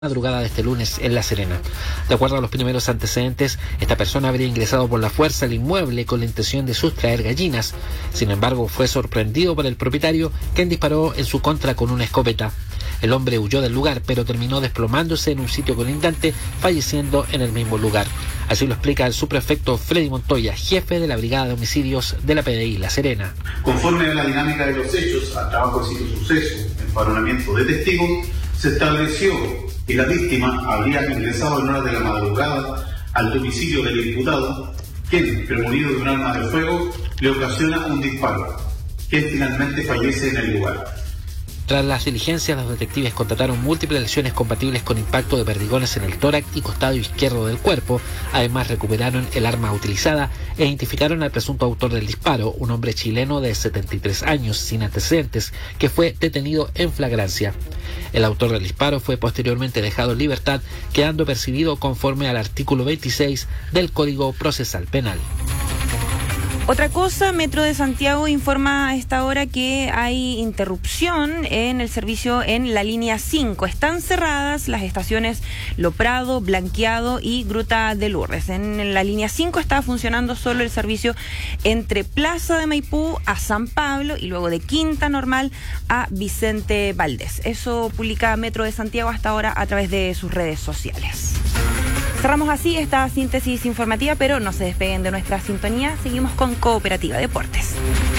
madrugada de este lunes en La Serena. De acuerdo a los primeros antecedentes, esta persona habría ingresado por la fuerza al inmueble con la intención de sustraer gallinas. Sin embargo, fue sorprendido por el propietario, quien disparó en su contra con una escopeta. El hombre huyó del lugar, pero terminó desplomándose en un sitio colindante, falleciendo en el mismo lugar. Así lo explica el subprefecto Freddy Montoya, jefe de la Brigada de Homicidios de la PDI La Serena. Conforme a la dinámica de los hechos, al trabajo de sitio suceso, empadronamiento de testigos, se estableció que la víctima habría ingresado en horas de la madrugada al domicilio del imputado, quien, premonido de un arma de fuego, le ocasiona un disparo, quien finalmente fallece en el lugar. Tras las diligencias, los detectives constataron múltiples lesiones compatibles con impacto de perdigones en el tórax y costado izquierdo del cuerpo. Además, recuperaron el arma utilizada e identificaron al presunto autor del disparo, un hombre chileno de 73 años, sin antecedentes, que fue detenido en flagrancia. El autor del disparo fue posteriormente dejado en libertad, quedando percibido conforme al artículo 26 del Código Procesal Penal. Otra cosa, Metro de Santiago informa a esta hora que hay interrupción en el servicio en la línea 5. Están cerradas las estaciones Lo Prado, Blanqueado y Gruta de Lourdes. En la línea 5 está funcionando solo el servicio entre Plaza de Maipú a San Pablo y luego de Quinta Normal a Vicente Valdés. Eso publica Metro de Santiago hasta ahora a través de sus redes sociales. Cerramos así esta síntesis informativa, pero no se despeguen de nuestra sintonía. Seguimos con Cooperativa Deportes.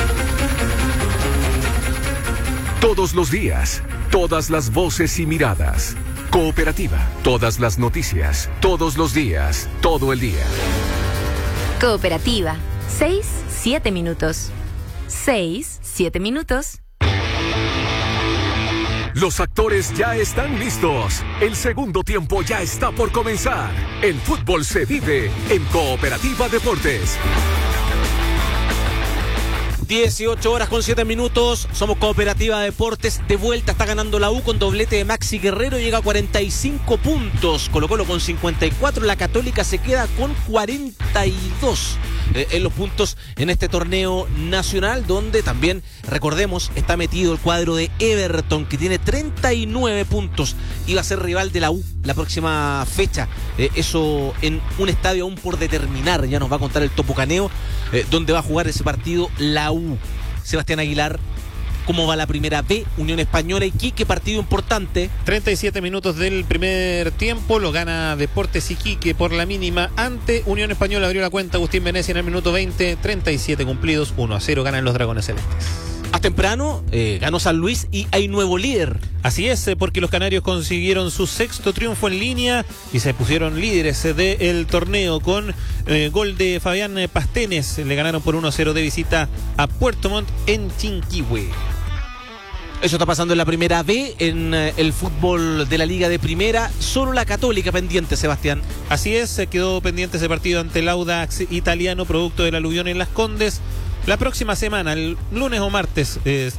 Todos los días, todas las voces y miradas. Cooperativa, todas las noticias, todos los días, todo el día. Cooperativa, 6-7 minutos. 6-7 minutos. Los actores ya están listos. El segundo tiempo ya está por comenzar. El fútbol se vive en Cooperativa Deportes. 18 horas con 7 minutos. Somos Cooperativa Deportes. De vuelta está ganando la U con doblete de Maxi Guerrero. Llega a 45 puntos. Colo-Colo con 54. La Católica se queda con 42 en los puntos en este torneo nacional, donde también, recordemos, está metido el cuadro de Everton, que tiene 39 puntos y va a ser rival de la U la próxima fecha. Eso en un estadio aún por determinar. Ya nos va a contar el Topo Caneo, donde va a jugar ese partido la U. Sebastián Aguilar, ¿cómo va la primera B? Unión Española Iquique, partido importante. 37 minutos del primer tiempo, lo gana Deportes Iquique por la mínima ante Unión Española. Abrió la cuenta Agustín Venecia en el minuto 20, 37 cumplidos, 1-0 ganan los Dragones Celestes. Más temprano ganó San Luis y hay nuevo líder. Así es, porque los canarios consiguieron su sexto triunfo en línea y se pusieron líderes del torneo con gol de Fabián Pastenes. Le ganaron por 1-0 de visita a Puerto Montt en Chinquihue. Eso está pasando en la primera B, en el fútbol de la Liga de Primera. Solo la Católica pendiente, Sebastián. Así es, quedó pendiente ese partido ante el Audax Italiano, producto del aluvión en Las Condes. La próxima semana, el lunes o martes,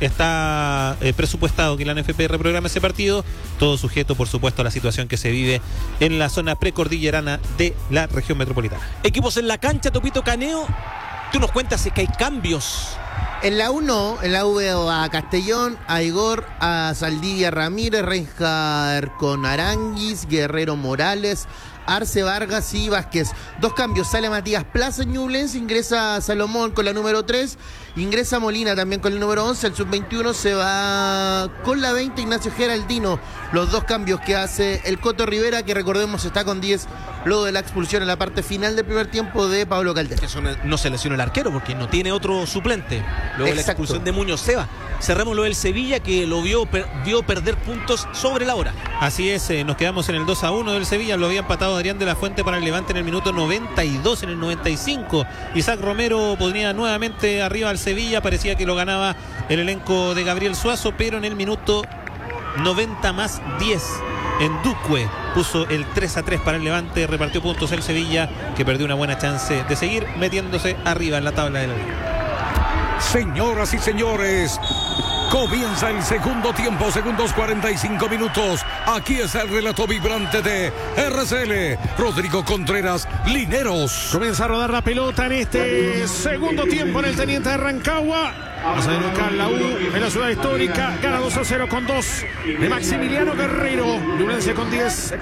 está presupuestado que la NFP reprograme ese partido, todo sujeto, por supuesto, a la situación que se vive en la zona precordillerana de la región metropolitana. Equipos en la cancha, Topito Caneo, tú nos cuentas si que hay cambios. En la U no, en la U veo a Castellón, a Igor, a Saldivia Ramírez, Reinhardt con Aranguis, Guerrero Morales, Arce Vargas y Vázquez. Dos cambios, sale Matías Plaza en Ñublense, ingresa Salomón con la número 3, ingresa Molina también con el número 11, el sub-21 se va con la 20 Ignacio Geraldino. Los dos cambios que hace el Coto Rivera, que recordemos está con 10 luego de la expulsión en la parte final del primer tiempo de Pablo Caldera. Eso no se lesionó el arquero porque no tiene otro suplente luego de la expulsión de Muñoz Seba. Cerremos lo del Sevilla, que lo vio perder puntos sobre la hora. Así es, nos quedamos en el 2-1 del Sevilla. Lo había empatado Adrián de la Fuente para el Levante en el minuto 92, en el 95. Isaac Romero ponía nuevamente arriba al Sevilla. Parecía que lo ganaba el elenco de Gabriel Suazo, pero en el minuto 90 más 10 en Duque puso el 3-3 para el Levante. Repartió puntos el Sevilla, que perdió una buena chance de seguir metiéndose arriba en la tabla de la liga. Señoras y señores, comienza el segundo tiempo, segundos 45 minutos. Aquí es el relato vibrante de RCL. Rodrigo Contreras, Lineros. Comienza a rodar la pelota en este segundo tiempo en el Teniente de Rancagua. Pasa de local la U en la ciudad histórica. Gana 2-0 con 2 de Maximiliano Guerrero. Ñublense con 10.